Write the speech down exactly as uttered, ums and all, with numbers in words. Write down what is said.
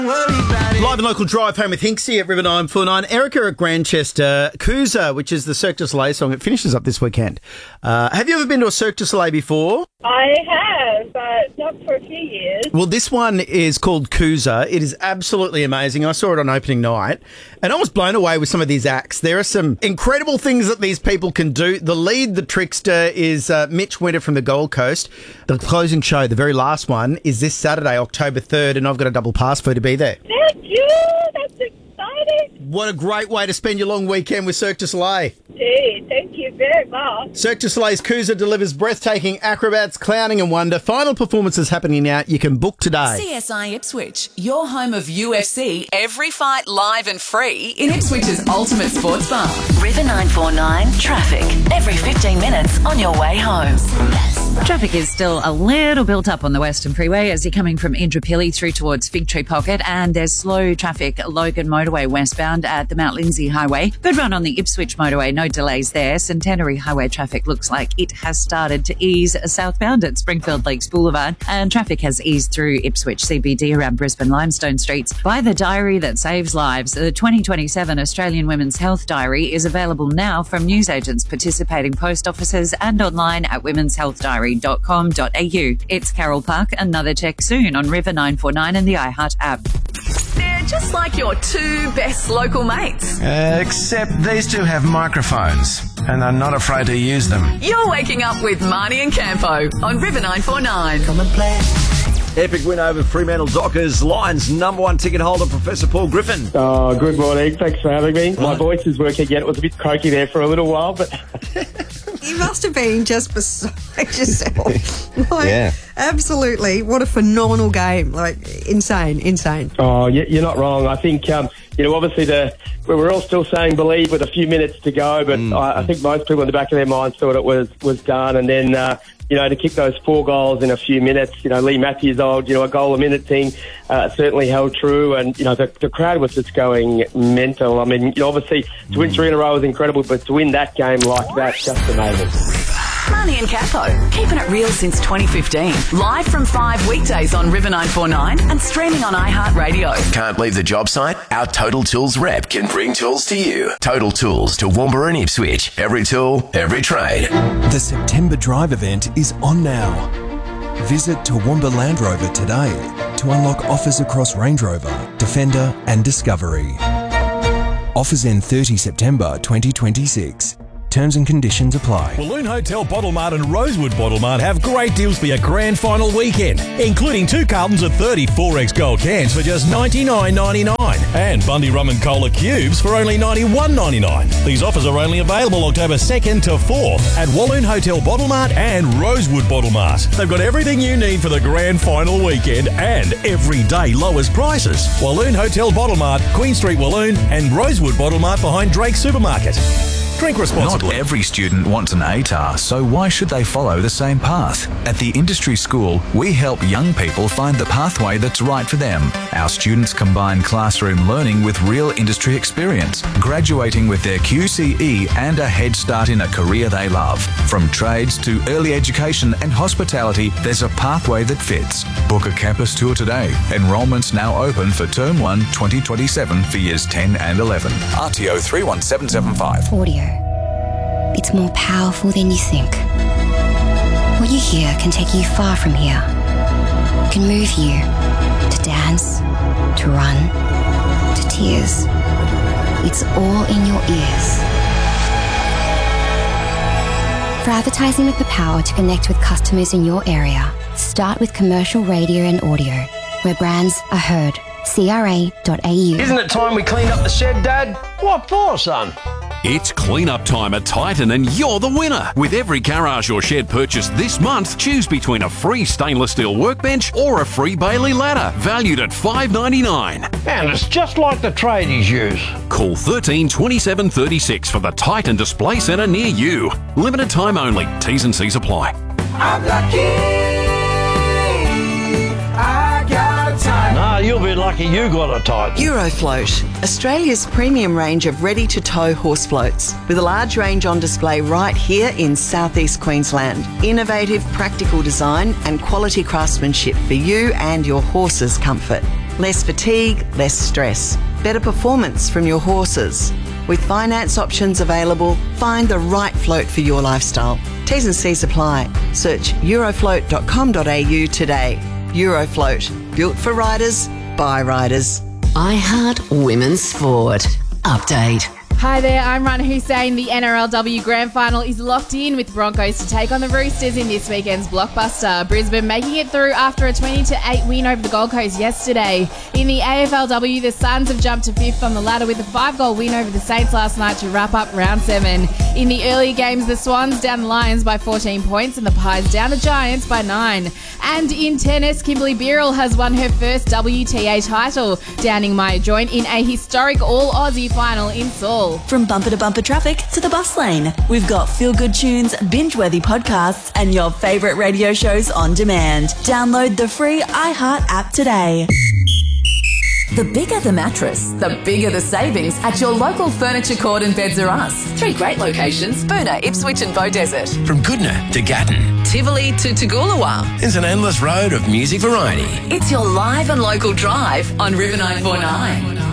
Live and local drive home with Hinksy at River nine four nine. Erica at Grantchester. Kuza, which is the Cirque du Soleil song, it finishes up this weekend. Uh, have you ever been to a Cirque du Soleil before? I have, but not for a few years. Well, this one is called Kuza. It is absolutely amazing. I saw it on opening night, and I was blown away with some of these acts. There are some incredible things that these people can do. The lead, the trickster, is uh, Mitch Winter from the Gold Coast. The closing show, the very last one, is this Saturday, October third, and I've got a double pass for you to be there. Thank you. That's exciting. What a great way to spend your long weekend with Cirque du Soleil. Gee, thank you very much. Cirque du Soleil's Kuza delivers breathtaking acrobats, clowning and wonder. Final performances happening now. You can book today. C S I Ipswich, your home of U F C. Every fight live and free in Ipswich's ultimate sports bar. River nine four nine traffic. Every fifteen minutes on your way home. Traffic is still a little built up on the Western Freeway as you're coming from Indooroopilly through towards Fig Tree Pocket, and there's slow traffic Logan Motorway westbound at the Mount Lindesay Highway. Good run on the Ipswich Motorway, no delays there. Centenary Highway traffic looks like it has started to ease southbound at Springfield Lakes Boulevard, and traffic has eased through Ipswich C B D around Brisbane Limestone Streets. Buy the diary that saves lives. The twenty twenty-seven Australian Women's Health Diary is available now from newsagents, participating post offices and online at women's health diary dot com dot a u. It's Carol Park. Another check soon on River nine four nine and the iHeart app. They're just like your two best local mates. Uh, except these two have microphones and are not afraid to use them. You're waking up with Marnie and Campo on River nine four nine. Come and play. Epic win over Fremantle Dockers. Lions number one ticket holder, Professor Paul Griffin. Oh, good morning. Thanks for having me. My voice is working again. It was a bit croaky there for a little while, but... You must have been just beside yourself. Like, yeah. Absolutely. What a phenomenal game. Like, insane, insane. Oh, you're not wrong. I think, um, you know, obviously the we're all still saying believe with a few minutes to go, but mm. I, I think most people in the back of their minds thought it was, was done. And then, uh, you know, to kick those four goals in a few minutes, you know, Lee Matthews' old, you know, a goal a minute thing uh, certainly held true. And, you know, the, the crowd was just going mental. I mean, you know, obviously to win three in a row was incredible, but to win that game like that, just amazing. Marnie and Capo, keeping it real since twenty fifteen. Live from five weekdays on River nine four nine and streaming on iHeartRadio. Can't leave the job site? Our Total Tools rep can bring tools to you. Total Tools to Toowoomba and Ipswich. Every tool, every trade. The September Drive event is on now. Visit Toowoomba Land Rover today to unlock offers across Range Rover, Defender and Discovery. Offers end thirtieth September twenty twenty-six. Terms and conditions apply. Balloon Hotel Bottle Mart and Rosewood Bottle Mart have great deals for your grand final weekend, including two cartons of thirty-four X Gold cans for just ninety-nine ninety-nine and Bundy Rum and Cola cubes for only ninety-one ninety-nine. These offers are only available October second to fourth at Walloon Hotel Bottle Mart and Rosewood Bottle Mart. They've got everything you need for the grand final weekend and everyday lowest prices. Walloon Hotel Bottle Mart, Queen Street Walloon and Rosewood Bottle Mart behind Drake Supermarket. Drink responsibly. Not every student wants an A T A R, so why should they follow the same path? At the Industry School, we help young people find the pathway that's right for them. Our students combine classroom learning with real industry experience, graduating with their Q C E and a head start in a career they love. From trades to early education and hospitality, there's a pathway that fits. Book a campus tour today. Enrolment's now open for Term one twenty twenty-seven for Years ten and eleven. R T O three one seven seven five. Audio. It's more powerful than you think. What you hear can take you far from here. It can move you to dance, to run, to tears. It's all in your ears. For advertising with the power to connect with customers in your area, start with commercial radio and audio, where brands are heard. C R A dot A U. Isn't it time we cleaned up the shed, Dad? What for, son? It's clean-up time at Titan and you're the winner. With every garage or shed purchased this month, choose between a free stainless steel workbench or a free Bailey ladder, valued at five ninety-nine. And it's just like the tradies use. Call thirteen twenty-seven thirty-six for the Titan Display Centre near you. Limited time only. T's and C's apply. I'm lucky. I got a Titan. Nah, you'll be lucky you got a Titan. Eurofloat, Australia's premium range of ready-to-tow horse floats, with a large range on display right here in southeast Queensland. Innovative, practical design and quality craftsmanship for you and your horse's comfort. Less fatigue, less stress. Better performance from your horses. With finance options available, find the right float for your lifestyle. T's and C's apply. Search eurofloat dot com dot a u today. Eurofloat, built for riders, by riders. iHeart Women's Sport. Update. Hi there, I'm Rana Hussein. The N R L W Grand Final is locked in with Broncos to take on the Roosters in this weekend's blockbuster. Brisbane making it through after a twenty to eight win over the Gold Coast yesterday. In the A F L W, the Suns have jumped to fifth on the ladder with a five-goal win over the Saints last night to wrap up round seven. In the earlier games, the Swans down the Lions by fourteen points and the Pies down the Giants by nine. And in tennis, Kimberly Birrell has won her first W T A title, downing Maya Joint in a historic all-Aussie final in Seoul. From bumper to bumper traffic to the bus lane, we've got feel-good tunes, binge-worthy podcasts, and your favourite radio shows on demand. Download the free iHeart app today. The bigger the mattress, the bigger the savings at your local Furniture Court and Beds R Us. Three great locations: Boona, Ipswich and Beaudesert. From Goodna to Gatton, Tivoli to Toogoolawah. there's an endless road of music variety. It's your live and local drive on River nine four nine.